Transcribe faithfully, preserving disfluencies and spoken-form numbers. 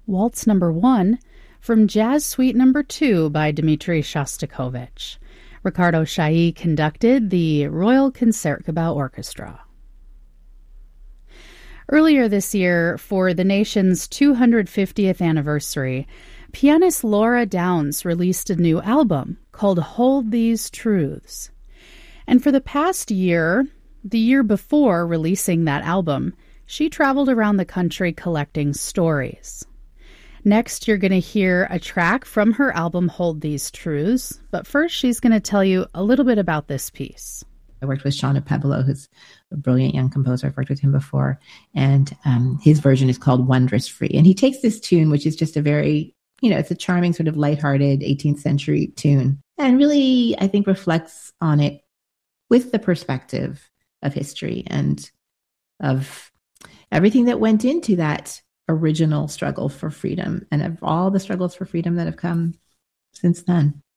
Waltz number one from Jazz Suite number two by Dmitri Shostakovich. Ricardo Chailly conducted the Royal Concertgebouw Orchestra. Earlier this year, for the nation's two hundred fiftieth anniversary, pianist Laura Downs released a new album called Hold These Truths. And for the past year, the year before releasing that album, she traveled around the country collecting stories. Next, you're going to hear a track from her album Hold These Truths, but first she's going to tell you a little bit about this piece. I worked with Shauna Pebolo, who's a brilliant young composer. I've worked with him before, and um, his version is called Wondrous Free. And he takes this tune, which is just a very, you know, it's a charming sort of lighthearted eighteenth century tune, and really, I think, reflects on it with the perspective of history and of everything that went into that original struggle for freedom and of all the struggles for freedom that have come since then.